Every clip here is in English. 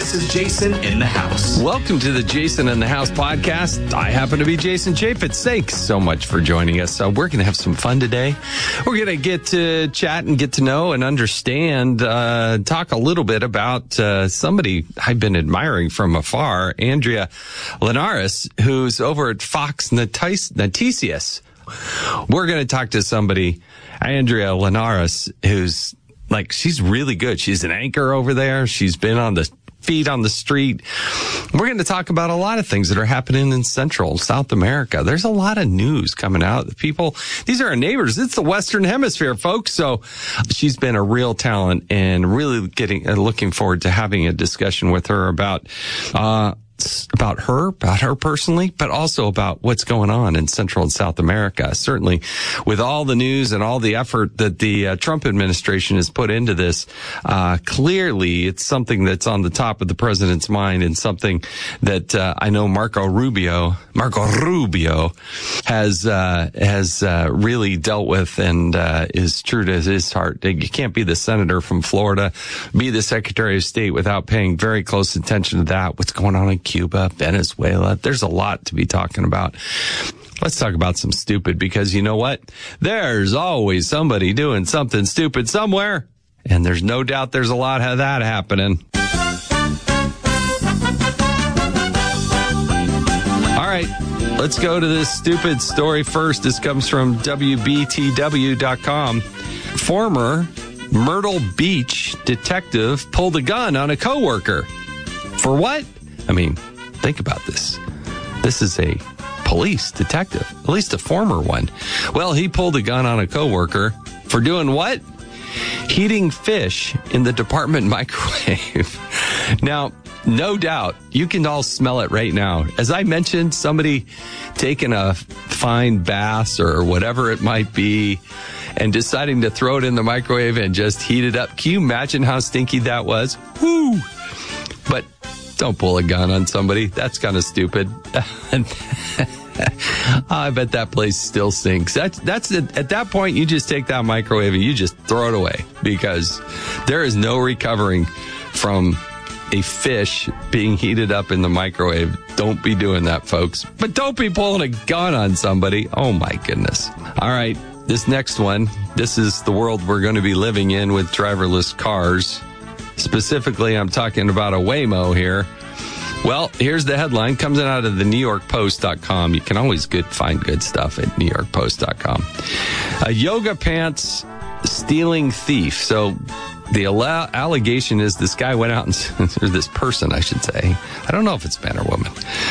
This is Jason in the House. Welcome to the Jason in the House podcast. I happen to be Jason Chaffetz. Thanks so much for joining us. We're going to have some fun today. We're going to get to chat and get to know and understand, talk a little bit about somebody I've been admiring from afar, Andrea Linares, who's over at Fox Noticias. We're going to talk to somebody, Andrea Linares, who's she's really good. She's an anchor over there. She's been on the feet on the street. We're going to talk about a lot of things that are happening in Central South America. There's a lot of news coming out. These are our neighbors. It's the Western Hemisphere, folks. So she's been a real talent and really looking forward to having a discussion with her about her personally, but also about what's going on in Central and South America. Certainly with all the news and all the effort that the Trump administration has put into this, clearly it's something that's on the top of the president's mind and something that I know Marco Rubio has really dealt with and is true to his heart. You can't be the senator from Florida, be the Secretary of State without paying very close attention to that. What's going on in Cuba, Venezuela. There's a lot to be talking about. Let's talk about some stupid, because you know what? There's always somebody doing something stupid somewhere, and there's no doubt there's a lot of that happening. All right, let's go to this stupid story first. This comes from WBTW.com. Former Myrtle Beach detective pulled a gun on a coworker. For what? I mean, think about this. This is a police detective, at least a former one. Well, he pulled a gun on a coworker for doing what? Heating fish in the department microwave. Now, no doubt, you can all smell it right now. As I mentioned, somebody taking a fine bass or whatever it might be and deciding to throw it in the microwave and just heat it up. Can you imagine how stinky that was? Woo! But don't pull a gun on somebody. That's kind of stupid. I bet that place still stinks. That's at that point, you just take that microwave and you just throw it away, because there is no recovering from a fish being heated up in the microwave. Don't be doing that, folks. But don't be pulling a gun on somebody. Oh, my goodness. All right, this next one. This is the world we're going to be living in with driverless cars. Specifically, I'm talking about a Waymo here. Well, here's the headline. Comes out of the NewYorkPost.com. You can always find good stuff at NewYorkPost.com. A yoga pants stealing thief. So the allegation is this guy went out and, or this person, I should say. I don't know if it's man or woman.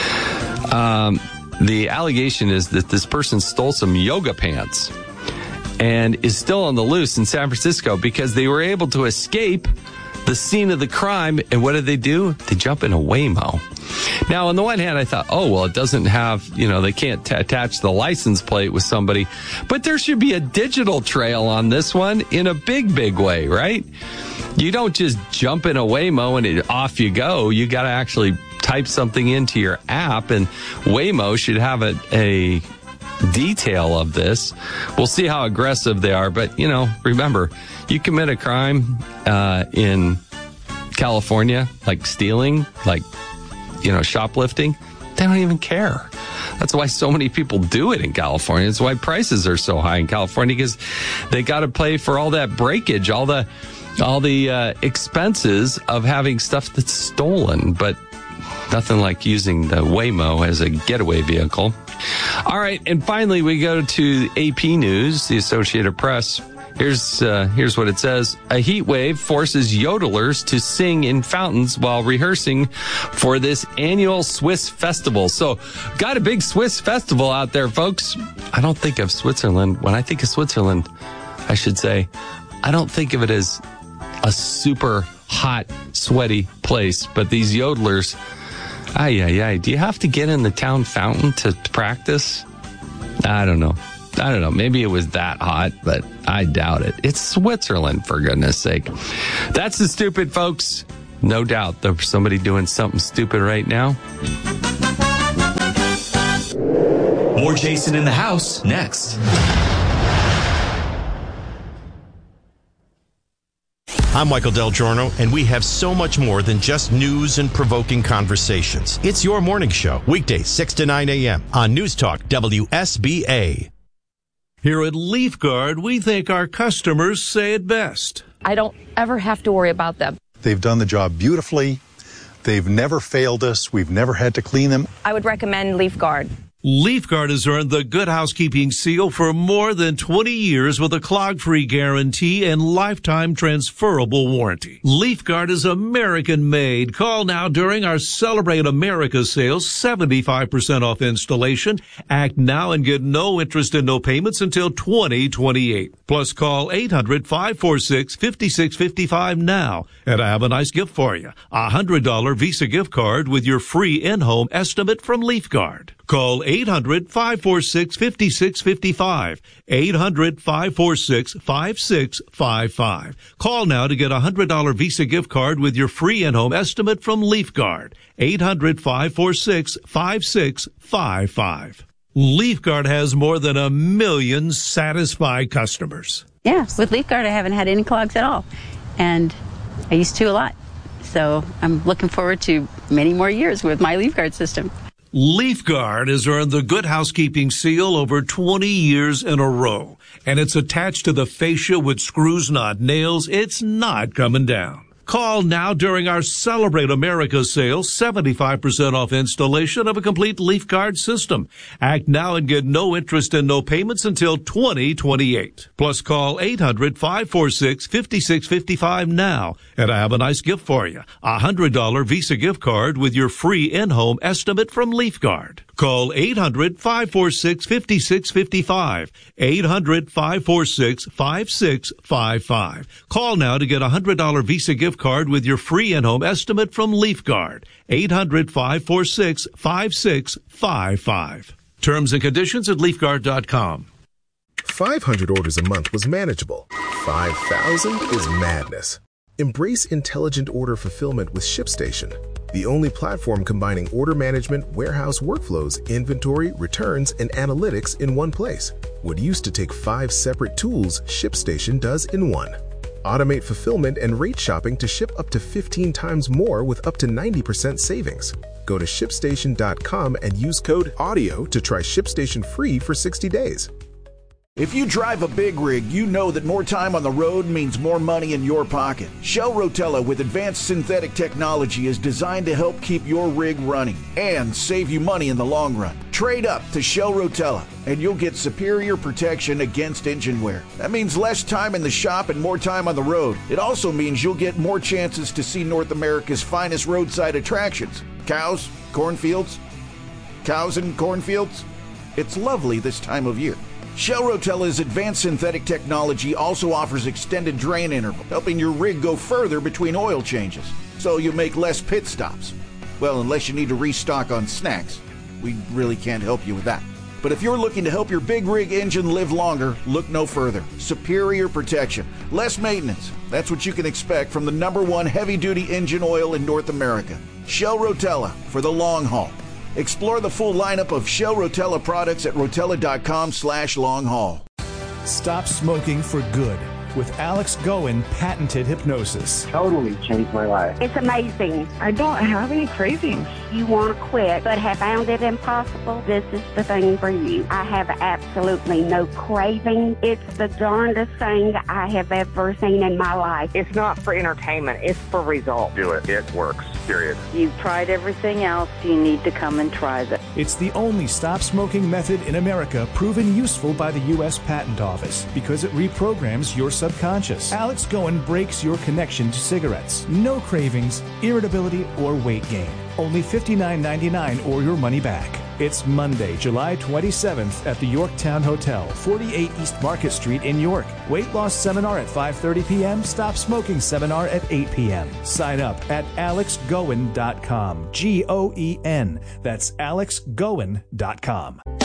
The allegation is that this person stole some yoga pants and is still on the loose in San Francisco because they were able to escape the scene of the crime. And what did they do? They jump in a Waymo. Now, on the one hand, I thought, oh, well, it doesn't have, they can't attach the license plate with somebody, but there should be a digital trail on this one in a big, big way, right? You don't just jump in a Waymo and off you go. You got to actually type something into your app, and Waymo should have a detail of this. We'll see how aggressive they are, but, remember, you commit a crime in California, like stealing, like, shoplifting, they don't even care. That's why so many people do it in California. It's why prices are so high in California, because they got to pay for all that breakage, all the expenses of having stuff that's stolen. But nothing like using the Waymo as a getaway vehicle. All right, and finally we go to AP News, the Associated Press. Here's what it says. A heat wave forces yodelers to sing in fountains while rehearsing for this annual Swiss festival. So, got a big Swiss festival out there, folks. I don't think of Switzerland. When I think of Switzerland, I should say, I don't think of it as a super hot, sweaty place. But these yodelers, do you have to get in the town fountain to practice? I don't know. Maybe it was that hot, but I doubt it. It's Switzerland, for goodness sake. That's the stupid, folks. No doubt there's somebody doing something stupid right now. More Jason in the House next. I'm Michael Del Giorno, and we have so much more than just news and provoking conversations. It's your morning show, weekdays 6 to 9 a.m. on News Talk WSBA. Here at Leaf Guard, we think our customers say it best. I don't ever have to worry about them. They've done the job beautifully. They've never failed us. We've never had to clean them. I would recommend Leaf Guard. Leaf Guard has earned the Good Housekeeping seal for more than 20 years with a clog-free guarantee and lifetime transferable warranty. Leaf Guard is American-made. Call now during our Celebrate America sales, 75% off installation. Act now and get no interest and no payments until 2028. Plus, call 800-546-5655 now. And I have a nice gift for you. A $100 Visa gift card with your free in-home estimate from Leaf Guard. Call 800-546-5655. 800-546-5655. Call now to get a $100 Visa gift card with your free in-home estimate from Leaf Guard. 800-546-5655. Leaf Guard has more than 1 million satisfied customers. Yeah, with Leaf Guard, I haven't had any clogs at all. And I used to a lot. So I'm looking forward to many more years with my Leaf Guard system. Leaf Guard has earned the Good Housekeeping seal over 20 years in a row, and it's attached to the fascia with screws, not nails. It's not coming down. Call now during our Celebrate America sale, 75% off installation of a complete Leaf Guard system. Act now and get no interest and no payments until 2028. Plus, call 800-546-5655 now. And I have a nice gift for you. A $100 Visa gift card with your free in-home estimate from Leaf Guard. Call 800-546-5655. 800-546-5655. Call now to get a $100 Visa gift card with your free in-home estimate from Leaf Guard. 800-546-5655. Terms and conditions at leafguard.com. 500 orders a month was manageable. 5,000 is madness. Embrace intelligent order fulfillment with ShipStation, the only platform combining order management, warehouse workflows, inventory, returns, and analytics in one place. What used to take 5 separate tools, ShipStation does in one. Automate fulfillment and rate shopping to ship up to 15 times more with up to 90% savings. Go to ShipStation.com and use code AUDIO to try ShipStation free for 60 days. If you drive a big rig, you know that more time on the road means more money in your pocket. Shell Rotella with advanced synthetic technology is designed to help keep your rig running and save you money in the long run. Trade up to Shell Rotella and you'll get superior protection against engine wear. That means less time in the shop and more time on the road. It also means you'll get more chances to see North America's finest roadside attractions. Cows, cornfields, cows and cornfields. It's lovely this time of year. Shell Rotella's advanced synthetic technology also offers extended drain interval, helping your rig go further between oil changes, so you make less pit stops. Well, unless you need to restock on snacks. We really can't help you with that. But if you're looking to help your big rig engine live longer, look no further. Superior protection, less maintenance. That's what you can expect from the #1 heavy-duty engine oil in North America. Shell Rotella for the long haul. Explore the full lineup of Shell Rotella products at rotella.com/long-haul. Stop smoking for good with Alex Goen patented hypnosis. Totally changed my life. It's amazing. I don't have any cravings. You want to quit but have found it impossible? This is the thing for you. I have absolutely no craving. It's the darndest thing I have ever seen in my life. It's not for entertainment. It's for results. Do it. It works. Period. You've tried everything else. You need to come and try this. It's the only stop smoking method in America proven useful by the U.S. Patent Office because it reprograms your subconscious. Alex Goen breaks your connection to cigarettes. No cravings, irritability, or weight gain. Only $59.99 or your money back. It's Monday, July 27th at the Yorktown Hotel, 48 East Market Street in York. Weight loss seminar at 5:30 p.m. Stop smoking seminar at 8 p.m. Sign up at alexgoen.com. Goen. That's alexgoen.com.